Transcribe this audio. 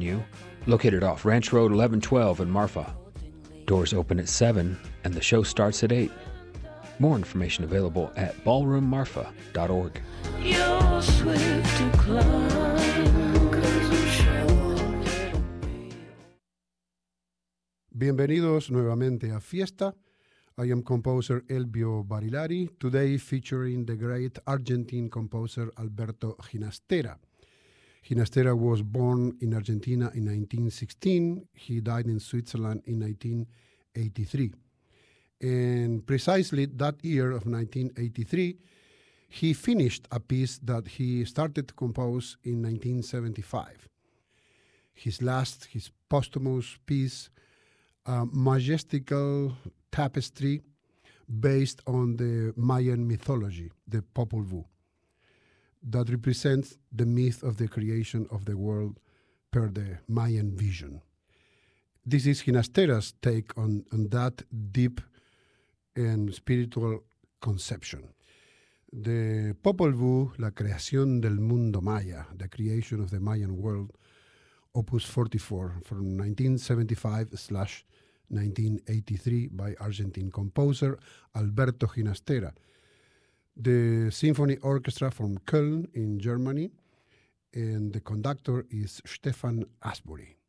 venue, located off Ranch Road 1112 in Marfa. Doors open at 7 and the show starts at 8. More information available at ballroommarfa.org. You're swift to climb, 'cause I'm sure it'll be. Bienvenidos nuevamente a Fiesta. I am composer Elvio Barilari, today featuring the great Argentine composer Alberto Ginastera. Ginastera was born in Argentina in 1916. He died in Switzerland in 1983. And precisely that year of 1983, he finished a piece that he started to compose in 1975. His posthumous piece, a majestical tapestry based on the Mayan mythology, the Popol Vuh, that represents the myth of the creation of the world per the Mayan vision. This is Ginastera's take on that deep and spiritual conception. The Popol Vuh, la creación del mundo maya, the creation of the Mayan world, Opus 44 from 1975/1983 by Argentine composer Alberto Ginastera. The symphony orchestra from Köln in Germany, and the conductor is Stefan Asbury.